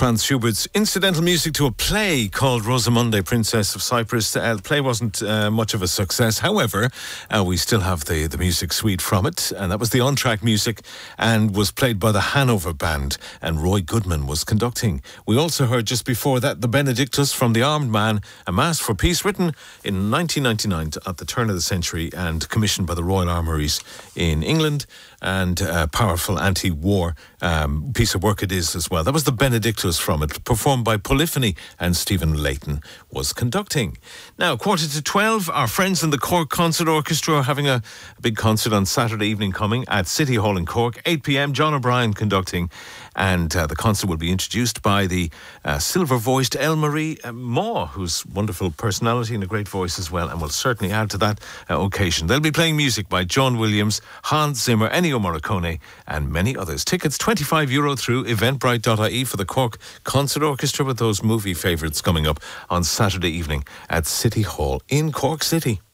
Franz Schubert's incidental music to a play called Rosamunde, Princess of Cyprus. The play wasn't much of a success. However, we still have the music suite from it, and that was the on-track music and was played by the Hanover Band, and Roy Goodman was conducting. We also heard just before that the Benedictus from The Armed Man, a Mass for Peace, written in 1999 at the turn of the century and commissioned by the Royal Armouries in England, and a powerful anti-war piece of work it is as well. That was the Benedictus from it, performed by Polyphony, and Stephen Layton was conducting. Now, 11:45, our friends in the Cork Concert Orchestra are having a big concert on Saturday evening coming at City Hall in Cork. 8 p.m, John O'Brien conducting, and the concert will be introduced by the silver-voiced Elle-Marie Maw, whose wonderful personality and a great voice as well, and will certainly add to that occasion. They'll be playing music by John Williams, Hans Zimmer, Ennio Morricone, and many others. Tickets €25 through eventbrite.ie for the Cork Concert Orchestra, with those movie favourites coming up on Saturday evening at City Hall in Cork City.